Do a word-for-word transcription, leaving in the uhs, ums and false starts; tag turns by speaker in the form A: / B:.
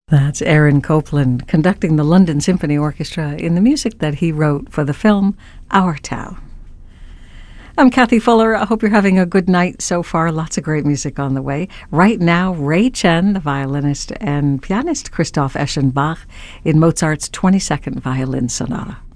A: That's Aaron Copland conducting the London Symphony Orchestra in the music that he wrote for the film Our Town. I'm Kathy Fuller. I hope you're having a good night so far. Lots of great music on the way. Right now, Ray Chen, the violinist, and pianist Christoph Eschenbach in Mozart's twenty-second Violin Sonata.